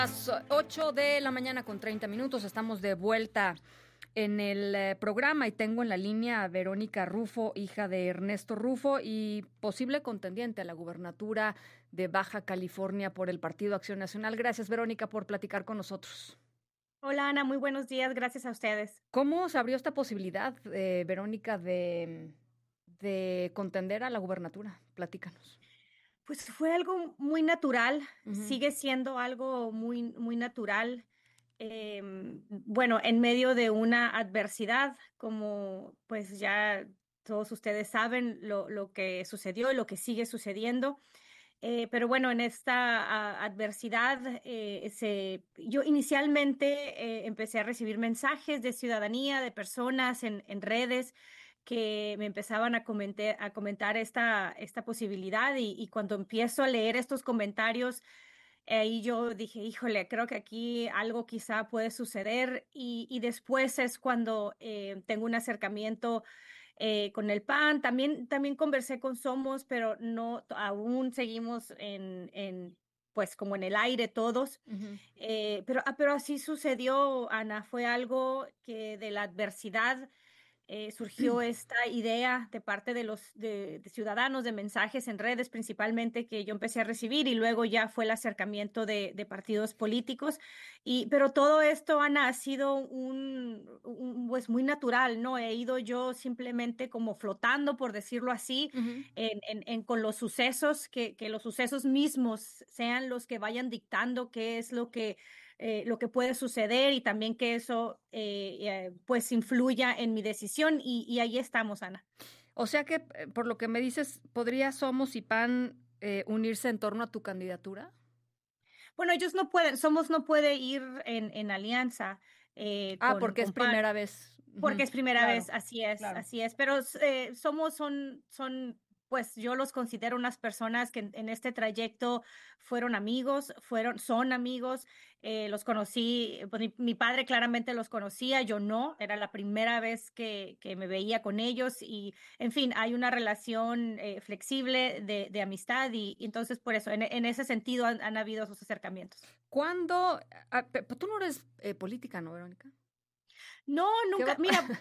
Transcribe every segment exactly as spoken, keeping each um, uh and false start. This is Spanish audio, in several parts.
Las ocho de la mañana con treinta minutos, estamos de vuelta en el eh, programa y tengo en la línea a Verónica Rufo, hija de Ernesto Rufo y posible contendiente a la gubernatura de Baja California por el Partido Acción Nacional. Gracias, Verónica, por platicar con nosotros. Hola, Ana, muy buenos días, gracias a ustedes. ¿Cómo se abrió esta posibilidad, eh, Verónica, de, de contender a la gubernatura? Platícanos. Pues fue algo muy natural, Ujú. sigue siendo algo muy, muy natural. Em, bueno, en medio de una adversidad, como pues ya todos ustedes saben lo, lo que sucedió y lo que sigue sucediendo. Eh, pero bueno, en esta a- adversidad, eh, se, yo inicialmente eh, empecé a recibir mensajes de ciudadanía, de personas en, en redes que me empezaban a comentar, a comentar esta, esta posibilidad y, y cuando empiezo a leer estos comentarios, ahí yo dije, híjole, creo que aquí algo quizá puede suceder y, y después es cuando eh, tengo un acercamiento eh, con el P A N. También, también conversé con Somos, pero no, aún seguimos en, en, pues como en el aire todos. Ujú. Eh, pero, ah, pero así sucedió, Ana, fue algo que de la adversidad eh, surgió esta idea de parte de los de, de ciudadanos, de mensajes en redes principalmente que yo empecé a recibir y luego ya fue el acercamiento de, de partidos políticos. Y, pero todo esto, Ana, ha sido un, un, pues muy natural, ¿no? He ido yo simplemente como flotando, por decirlo así, Ujú. en, en, en con los sucesos, que, que los sucesos mismos sean los que vayan dictando qué es lo que eh, lo que puede suceder y también que eso eh, eh, pues influya en mi decisión y, y ahí estamos, Ana. O sea que, eh, por lo que me dices, ¿podría Somos y P A N eh, unirse en torno a tu candidatura? Bueno, ellos no pueden, Somos no puede ir en, en alianza eh, Ah, con, porque es con P A N, primera vez. porque Ujú. es primera Claro, vez, así es, claro. así es, pero eh, Somos son, son, pues yo los considero unas personas que en, en este trayecto fueron amigos, fueron, son amigos, eh, los conocí, pues mi, mi padre claramente los conocía, yo no, era la primera vez que, que me veía con ellos y, en fin, hay una relación eh, flexible de, de amistad y, y entonces por eso, en, en ese sentido han, han habido esos acercamientos. ¿Cuándo? ah, pe- Tú no eres eh, política, ¿no, Verónica? No, ¿Qué nunca, va? mira,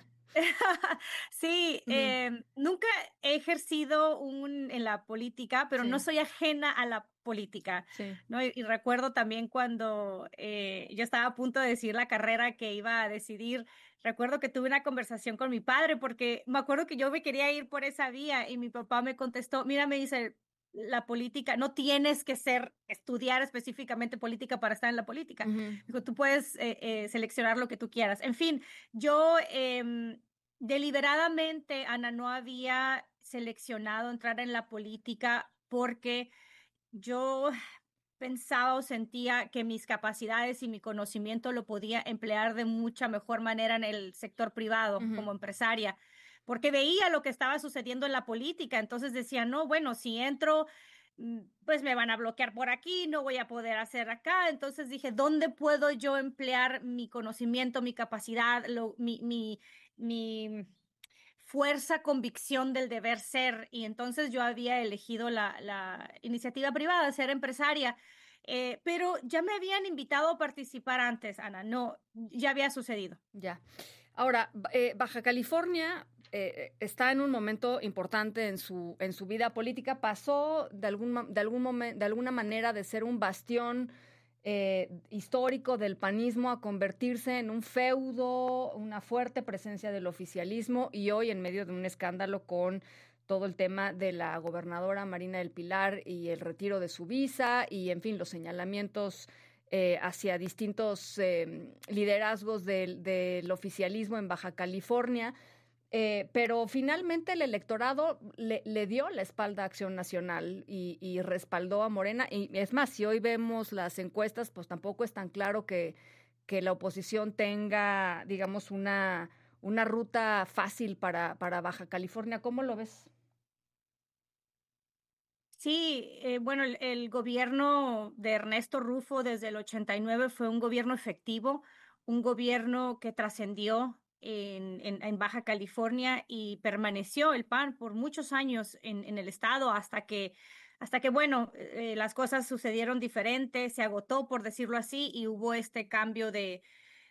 sí, Ujú. eh, nunca he ejercido un, en la política, pero no Sí, soy ajena a la política, sí. ¿no? Y, y recuerdo también cuando eh, yo estaba a punto de decidir la carrera que iba a decidir, recuerdo que tuve una conversación con mi padre porque me acuerdo que yo me quería ir por esa vía y mi papá me contestó, mira, me dice, la política, no tienes que ser, estudiar específicamente política para estar en la política. Ujú. Digo, tú puedes eh, eh, seleccionar lo que tú quieras. En fin, yo em, deliberadamente, Ana, no había seleccionado entrar en la política porque yo pensaba o sentía que mis capacidades y mi conocimiento lo podía emplear de mucha mejor manera en el sector privado Ujú. como empresaria, porque veía lo que estaba sucediendo en la política. Entonces decía, no, bueno, si entro, mm, pues me van a bloquear por aquí, no voy a poder hacer acá. Entonces dije, ¿dónde puedo yo emplear mi conocimiento, mi capacidad, lo, mi, mi, mi fuerza, convicción del deber ser? Y entonces yo había elegido la, la iniciativa privada, ser empresaria. Eh, pero ya me habían invitado a participar antes, Ana, no, ya había sucedido. Ya. Ahora, ba- eh, Baja California eh, está en un momento importante en su, en su vida política. Pasó de algún, ma- de algún momen- de alguna manera de ser un bastión eh, histórico del panismo a convertirse en un feudo, una fuerte presencia del oficialismo y hoy en medio de un escándalo con todo el tema de la gobernadora Marina del Pilar y el retiro de su visa y, en fin, los señalamientos eh, hacia distintos eh, liderazgos del, del oficialismo en Baja California. Eh, pero finalmente el electorado le, le dio la espalda a Acción Nacional y, y respaldó a Morena. Y es más, si hoy vemos las encuestas, pues tampoco es tan claro que, que la oposición tenga, digamos, una, una ruta fácil para, para Baja California. ¿Cómo lo ves? Sí, eh, bueno, el, el gobierno de Ernesto Rufo desde el ochenta y nueve fue un gobierno efectivo, un gobierno que trascendió en, en- en Baja California y permaneció el P A N por muchos años en, en el estado hasta que hasta que, bueno, eh, las cosas sucedieron diferentes, se agotó, por decirlo así, y hubo este cambio de,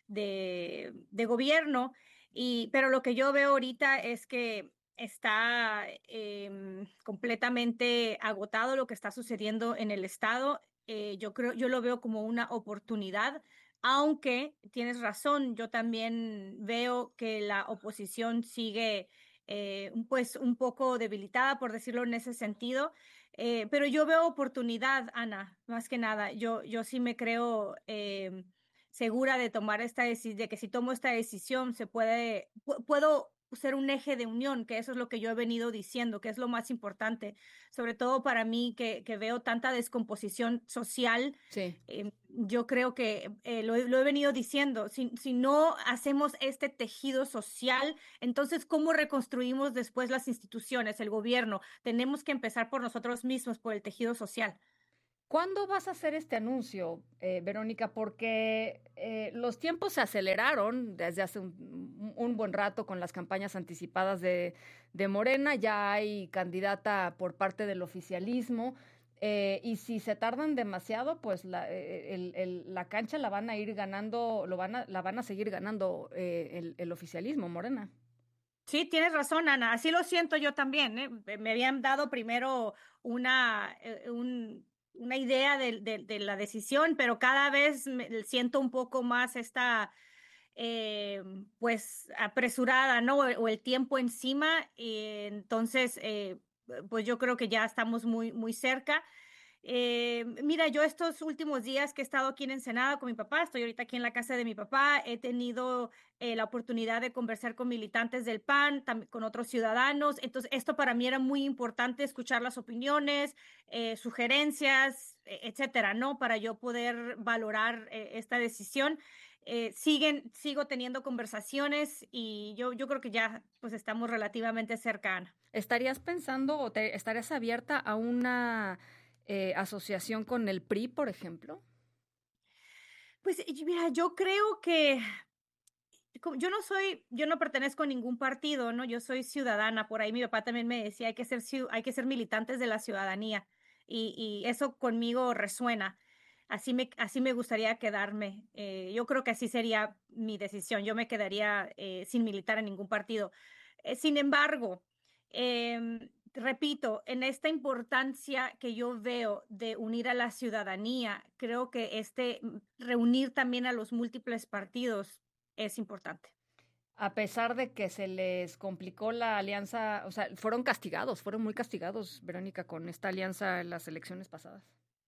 de, de gobierno. Y, pero lo que yo veo ahorita es que está em, completamente agotado lo que está sucediendo en el estado. Eh, yo creo, yo lo veo como una oportunidad, aunque tienes razón, yo también veo que la oposición sigue eh, un- pues un poco debilitada, por decirlo en ese sentido. Eh, pero yo veo oportunidad, Ana, más que nada. Yo, yo sí me creo em, segura de tomar esta decisión, de que si tomo esta decisión se puede, pu- puedo ser un eje de unión, que eso es lo que yo he venido diciendo, que es lo más importante, sobre todo para mí que, que veo tanta descomposición social. Sí. eh, yo creo que eh, lo, he- lo he venido diciendo, si, si no hacemos este tejido social, entonces, ¿cómo reconstruimos después las instituciones, el gobierno? Tenemos que empezar por nosotros mismos, por el tejido social. ¿Cuándo vas a hacer este anuncio, eh, Verónica? Porque eh, los tiempos se aceleraron desde hace un, un buen rato con las campañas anticipadas de, de Morena. Ya hay candidata por parte del oficialismo. Eh, y si se tardan demasiado, pues la, eh, el- el- la cancha la van a ir ganando, lo van a, la van a seguir ganando eh, el, el oficialismo, Morena. Sí, tienes razón, Ana. Así lo siento yo también, ¿eh? Me me habían dado primero una, eh, un- una idea de, de- de la decisión, pero cada vez me siento un poco más esta, eh, pues, apresurada, ¿no? O, o el tiempo encima. Y entonces, eh, pues yo creo que ya estamos muy, muy cerca. Eh, mira, yo estos últimos días que he estado aquí en Ensenada con mi papá, estoy ahorita aquí en la casa de mi papá, he tenido eh, la oportunidad de conversar con militantes del P A N, tam- con otros ciudadanos. Entonces, esto para mí era muy importante, escuchar las opiniones, eh, sugerencias, e- etcétera, ¿no? Para yo poder valorar eh, esta decisión. Eh, siguen, sigo teniendo conversaciones y yo, yo creo que ya pues estamos relativamente cercanos. ¿Estarías pensando o te, estarías abierta a una eh, asociación con el P R I, por ejemplo? Pues y mira, yo creo que como yo no soy, yo no pertenezco a ningún partido, ¿no? Yo soy ciudadana. Por ahí mi papá también me decía, hay que ser, ciu- hay que ser militantes de la ciudadanía. Y, y eso conmigo resuena. Así me, así me gustaría quedarme. Eh, yo creo que así sería mi decisión. Yo me quedaría eh, sin militar en ningún partido. Eh, sin embargo, em, repito, en esta importancia que yo veo de unir a la ciudadanía, creo que este mm, reunir también a los múltiples partidos es importante. A pesar de que se les complicó la alianza, o sea, fueron castigados, fueron muy castigados, Verónica, con esta alianza en las elecciones pasadas.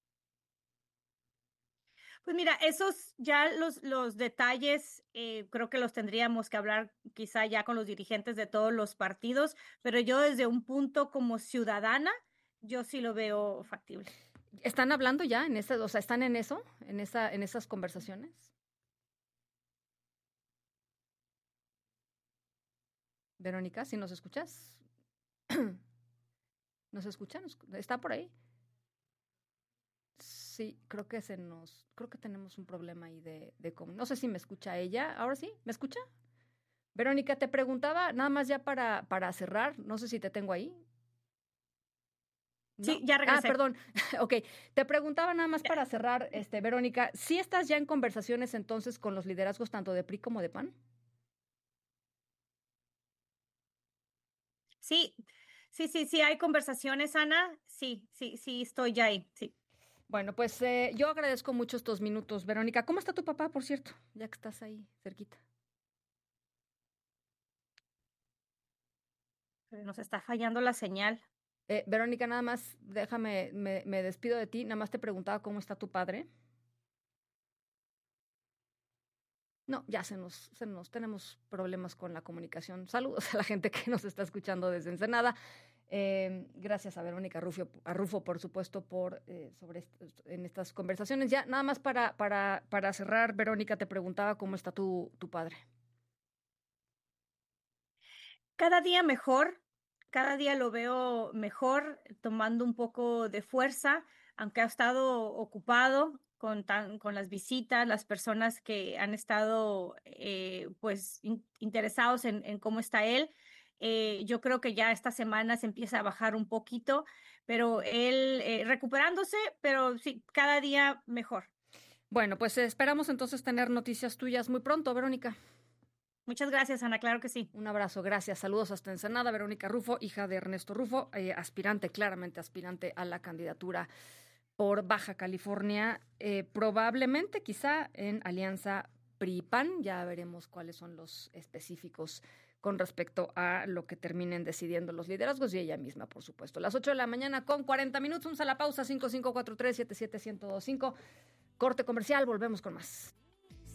Pues mira, esos ya los, los detalles eh, creo que los tendríamos que hablar quizá ya con los dirigentes de todos los partidos, pero yo desde un punto como ciudadana, yo sí lo veo factible. ¿Están hablando ya en ese, o sea, están en eso, en esa, en esas conversaciones? Verónica, si nos escuchas, ¿nos escuchan? ¿Está por ahí? Sí, creo que se nos, creo que tenemos un problema ahí de, de, com- no sé si me escucha ella, ahora sí, ¿me escucha? Verónica, te preguntaba, nada más ya para, para cerrar, no sé si te tengo ahí, Sí, ¿no? ya Ah, regresé. perdón, ok, te preguntaba nada más para cerrar, este, Verónica, ¿sí estás ya en conversaciones entonces con los liderazgos tanto de P R I como de P A N? Sí, sí, sí, sí, hay conversaciones, Ana. Sí, sí, sí, estoy ya ahí. Sí. Bueno, pues eh, yo agradezco mucho estos minutos, Verónica. ¿Cómo está tu papá, por cierto? Ya que estás ahí cerquita. Pero nos está fallando la señal. Eh, Verónica, nada más, déjame, me, me despido de ti. Nada más te preguntaba cómo está tu padre. No, ya se nos, se nos tenemos problemas con la comunicación. Saludos a la gente que nos está escuchando desde Ensenada. Eh, gracias a Verónica Rufio, a Rufo, por supuesto, por eh, sobre est- en estas conversaciones. Ya, nada más para, para, para cerrar, Verónica, te preguntaba cómo está tu, tu padre. Cada día mejor, cada día lo veo mejor, tomando un poco de fuerza, aunque ha estado ocupado con, tan, con las visitas, las personas que han estado eh, pues in- interesados en, en cómo está él. Eh, yo creo que ya esta semana se empieza a bajar un poquito, pero él eh, recuperándose, pero sí, cada día mejor. Bueno, pues eh, esperamos entonces tener noticias tuyas muy pronto, Verónica. Muchas gracias, Ana, claro que sí. Un abrazo, gracias. Saludos hasta Ensenada. Verónica Rufo, hija de Ernesto Rufo, eh, aspirante, claramente aspirante a la candidatura por Baja California, eh, probablemente quizá en alianza P R I P A N. Ya veremos cuáles son los específicos con respecto a lo que terminen decidiendo los liderazgos y ella misma, por supuesto. Las ocho de la mañana con cuarenta minutos. Vamos a la pausa. cinco cinco cuatro tres siete siete uno cero dos cinco. Corte comercial. Volvemos con más.